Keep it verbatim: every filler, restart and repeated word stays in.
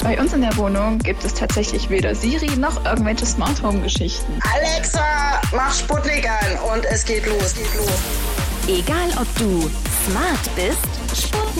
Bei uns in der Wohnung gibt es tatsächlich weder Siri noch irgendwelche Smart Home Geschichten. Alexa, mach Sputnik an und es geht los, geht los. Egal ob du smart bist, Sputnik